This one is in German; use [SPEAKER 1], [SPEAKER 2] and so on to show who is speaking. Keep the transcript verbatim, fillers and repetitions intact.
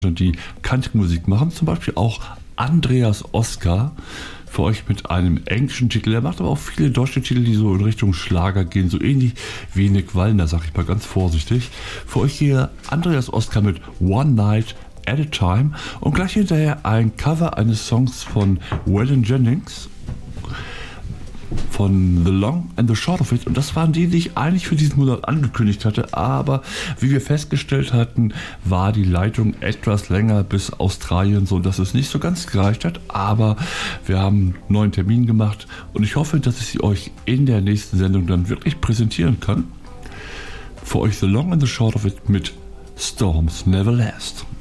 [SPEAKER 1] die Country-Musik machen, zum Beispiel auch Andreas Oskar, für euch mit einem englischen Titel. Er macht aber auch viele deutsche Titel, die so in Richtung Schlager gehen, so ähnlich wie Nick Wallner, sag ich mal ganz vorsichtig. Für euch hier Andreas Oskar mit One Night at a Time und gleich hinterher ein Cover eines Songs von Waylon Jennings von The Long and the Short of It, und das waren die, die ich eigentlich für diesen Monat angekündigt hatte, aber wie wir festgestellt hatten, war die Leitung etwas länger bis Australien, so dass es nicht so ganz gereicht hat, aber wir haben einen neuen Termin gemacht und ich hoffe, dass ich sie euch in der nächsten Sendung dann wirklich präsentieren kann. Für euch The Long and the Short of It mit Storms Never Last.